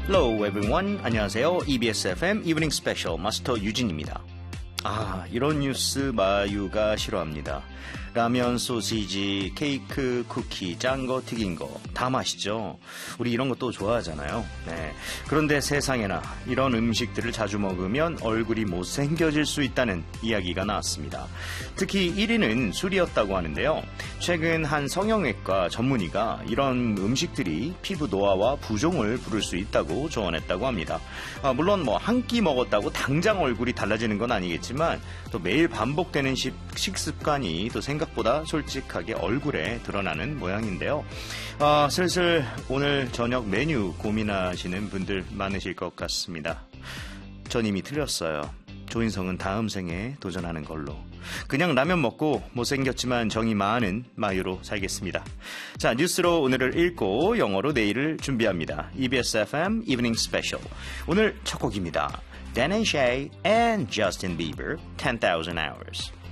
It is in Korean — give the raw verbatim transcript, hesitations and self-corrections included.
Hello everyone. 안녕하세요. 이비에스 에프엠 이브닝 스페셜 마스터 유진입니다. 아, 이런 뉴스 마유가 싫어합니다. 라면, 소시지, 케이크, 쿠키, 짠 거, 튀긴 거 다 맛있죠. 우리 이런 것도 좋아하잖아요. 네. 그런데 세상에나 이런 음식들을 자주 먹으면 얼굴이 못생겨질 수 있다는 이야기가 나왔습니다. 특히 일 위는 술이었다고 하는데요. 최근 한 성형외과 전문의가 이런 음식들이 피부 노화와 부종을 부를 수 있다고 조언했다고 합니다. 아, 물론 뭐 한 끼 먹었다고 당장 얼굴이 달라지는 건 아니겠지만 또 매일 반복되는 식, 식습관이 또 생각보다 솔직하게 얼굴에 드러나는 모양인데요. 아, 슬슬 오늘 저녁 메뉴 고민하시는 분들 많으실 것 같습니다. 전 이미 틀렸어요. 조인성은 다음 생에 도전하는 걸로. 그냥 라면 먹고 못생겼지만 정이 많은 마유로 살겠습니다. 자, 뉴스로 오늘을 읽고 영어로 내일을 준비합니다. 이비에스 에프엠 이브닝 스페셜. 오늘 첫 곡입니다. Dan and Shay and Justin Bieber, ten thousand hours.